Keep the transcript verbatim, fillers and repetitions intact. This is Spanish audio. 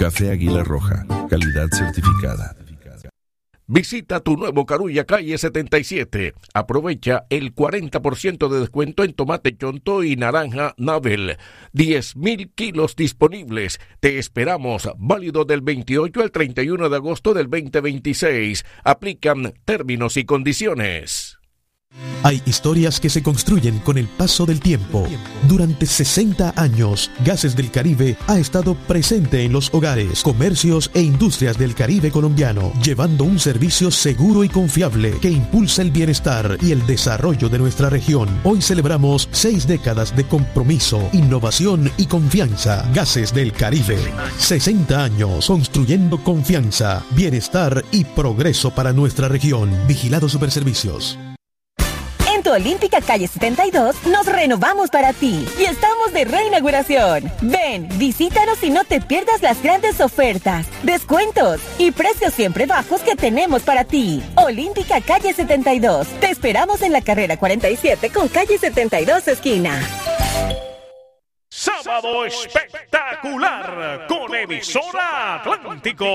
Café Águila Roja, calidad certificada. Visita tu nuevo Carulla Calle setenta y siete. Aprovecha el cuarenta por ciento de descuento en tomate chonto y naranja Nabel. diez mil kilos disponibles. Te esperamos. Válido del veintiocho al treinta y uno de agosto del veinte veintiséis. Aplican términos y condiciones. Hay historias que se construyen con el paso del tiempo. Durante sesenta años, Gases del Caribe ha estado presente en los hogares, comercios e industrias del Caribe colombiano, llevando un servicio seguro y confiable que impulsa el bienestar y el desarrollo de nuestra región. Hoy celebramos seis décadas de compromiso, innovación y confianza. Gases del Caribe. sesenta años construyendo confianza, bienestar y progreso para nuestra región. Vigilado Superservicios. En tu Olímpica Calle setenta y dos nos renovamos para ti y estamos de reinauguración. Ven, visítanos y no te pierdas las grandes ofertas, descuentos y precios siempre bajos que tenemos para ti. Olímpica Calle setenta y dos. Te esperamos en la carrera cuarenta y siete con calle setenta y dos esquina. Sábado espectacular con emisora Atlántico.